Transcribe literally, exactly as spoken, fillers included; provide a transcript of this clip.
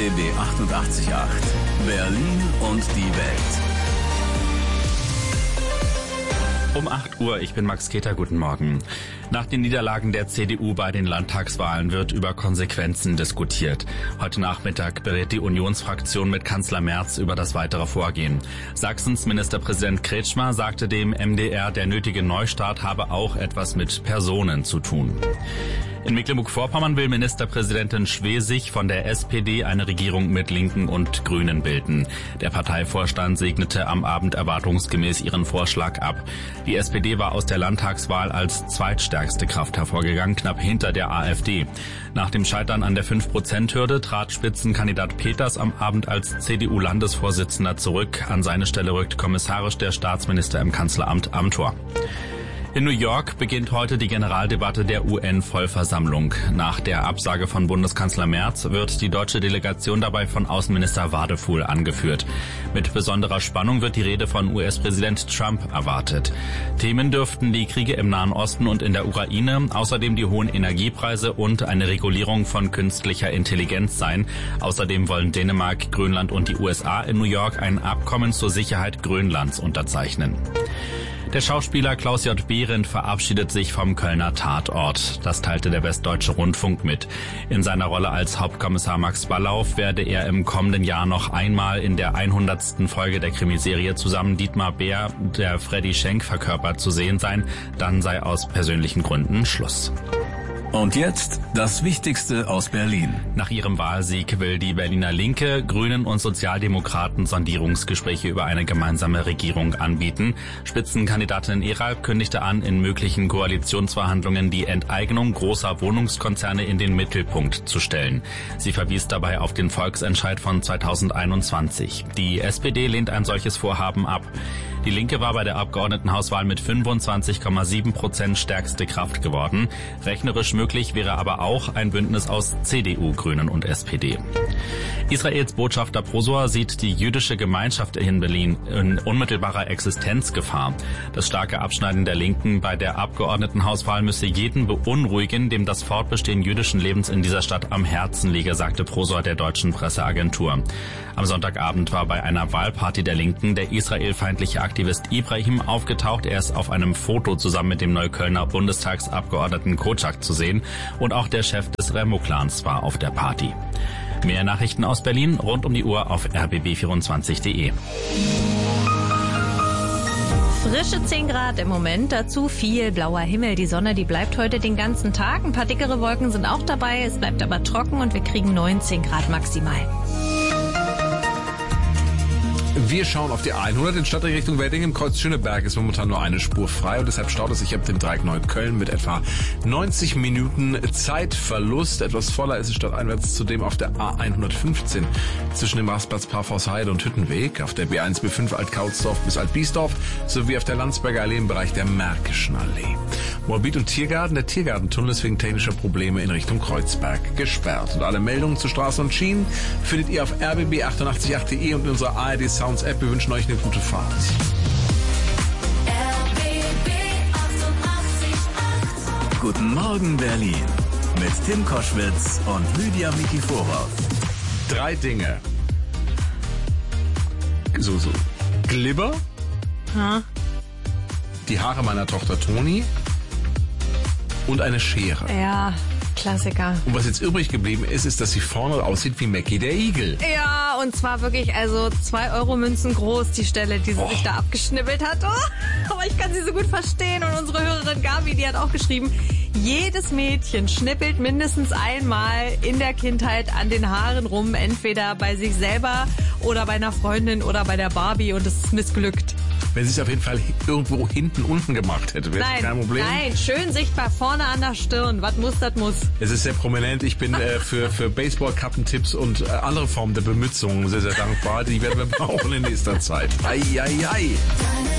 B B achtundachtzig Komma acht. Berlin und die Welt. Um acht Uhr, ich bin Max Keter, guten Morgen. Nach den Niederlagen der C D U bei den Landtagswahlen wird über Konsequenzen diskutiert. Heute Nachmittag berät die Unionsfraktion mit Kanzler Merz über das weitere Vorgehen. Sachsens Ministerpräsident Kretschmer sagte dem M D R, der nötige Neustart habe auch etwas mit Personen zu tun. In Mecklenburg-Vorpommern will Ministerpräsidentin Schwesig von der S P D eine Regierung mit Linken und Grünen bilden. Der Parteivorstand segnete am Abend erwartungsgemäß ihren Vorschlag ab. Die S P D war aus der Landtagswahl als zweitstärkste Kraft hervorgegangen, knapp hinter der AfD. Nach dem Scheitern an der fünf Prozent Hürde trat Spitzenkandidat Peters am Abend als C D U-Landesvorsitzender zurück. An seine Stelle rückt kommissarisch der Staatsminister im Kanzleramt Amthor. In New York beginnt heute die Generaldebatte der U N-Vollversammlung. Nach der Absage von Bundeskanzler Merz wird die deutsche Delegation dabei von Außenminister Wadefuhl angeführt. Mit besonderer Spannung wird die Rede von U S-Präsident Trump erwartet. Themen dürften die Kriege im Nahen Osten und in der Ukraine, außerdem die hohen Energiepreise und eine Regulierung von künstlicher Intelligenz sein. Außerdem wollen Dänemark, Grönland und die U S A in New York ein Abkommen zur Sicherheit Grönlands unterzeichnen. Der Schauspieler Klaus J. Behrendt verabschiedet sich vom Kölner Tatort. Das teilte der Westdeutsche Rundfunk mit. In seiner Rolle als Hauptkommissar Max Ballauf werde er im kommenden Jahr noch einmal in der hundertsten Folge der Krimiserie zusammen Dietmar Bär, der Freddy Schenk verkörpert, zu sehen sein. Dann sei aus persönlichen Gründen Schluss. Und jetzt das Wichtigste aus Berlin. Nach ihrem Wahlsieg will die Berliner Linke, Grünen und Sozialdemokraten Sondierungsgespräche über eine gemeinsame Regierung anbieten. Spitzenkandidatin Eralp kündigte an, in möglichen Koalitionsverhandlungen die Enteignung großer Wohnungskonzerne in den Mittelpunkt zu stellen. Sie verwies dabei auf den Volksentscheid von zweitausendeinundzwanzig. Die S P D lehnt ein solches Vorhaben ab. Die Linke war bei der Abgeordnetenhauswahl mit fünfundzwanzig Komma sieben Prozent stärkste Kraft geworden. Rechnerisch möglich wäre aber auch ein Bündnis aus C D U, Grünen und S P D. Israels Botschafter Prosor sieht die jüdische Gemeinschaft in Berlin in unmittelbarer Existenzgefahr. Das starke Abschneiden der Linken bei der Abgeordnetenhauswahl müsse jeden beunruhigen, dem das Fortbestehen jüdischen Lebens in dieser Stadt am Herzen liege, sagte Prosor der deutschen Presseagentur. Am Sonntagabend war bei einer Wahlparty der Linken der israelfeindliche Aktivist Ibrahim aufgetaucht. Er ist auf einem Foto zusammen mit dem Neuköllner Bundestagsabgeordneten Kotschak zu sehen und auch der Chef des Remo-Clans war auf der Party. Mehr Nachrichten aus Berlin rund um die Uhr auf r b b vierundzwanzig punkt d e. Frische zehn Grad im Moment, dazu viel blauer Himmel. Die Sonne, die bleibt heute den ganzen Tag. Ein paar dickere Wolken sind auch dabei, es bleibt aber trocken und wir kriegen neunzehn Grad maximal. Wir schauen auf die hundert in Stadtrichtung Wedding. Im Kreuz Schöneberg ist momentan nur eine Spur frei und deshalb staut es sich ab dem Dreieck Neukölln mit etwa neunzig Minuten Zeitverlust. Etwas voller ist es stadteinwärts zudem auf der A hundertfünfzehn zwischen dem Rastplatz Parforshheide und Hüttenweg, auf der B eins B fünf Alt-Kautsdorf bis Alt-Biesdorf sowie auf der Landsberger Allee im Bereich der Märkischen Allee. Moabit und Tiergarten. Der Tiergartentunnel ist wegen technischer Probleme in Richtung Kreuzberg gesperrt. Und alle Meldungen zu Straßen und Schienen findet ihr auf r b b achtundachtzig Punkt acht punkt d e und in unserer A R D Sounds App. Wir wünschen euch eine gute Fahrt. Guten Morgen Berlin mit Tim Koschwitz und Lydia Mikiforov. Drei Dinge. So, so. Glibber. Hm? Die Haare meiner Tochter Toni. Und eine Schere. Ja, Klassiker. Und was jetzt übrig geblieben ist, ist, dass sie vorne aussieht wie Mackie der Igel. Ja, und zwar wirklich, also zwei Euro Münzen groß, die Stelle, die sie Oh. sich da abgeschnibbelt hat. Oh, aber ich kann sie so gut verstehen. Und unsere Hörerin Gabi, die hat auch geschrieben, jedes Mädchen schnippelt mindestens einmal in der Kindheit an den Haaren rum, entweder bei sich selber oder bei einer Freundin oder bei der Barbie, und es ist missglückt. Wenn sie es auf jeden Fall irgendwo hinten unten gemacht hätte, wäre das kein Problem. Nein, schön sichtbar vorne an der Stirn. Was muss, das muss. Es ist sehr prominent. Ich bin äh, für, für Baseball-Kappentipps und äh, andere Formen der Bemützung sehr, sehr dankbar. Die werden wir brauchen in nächster Zeit. Ei, ei, ei.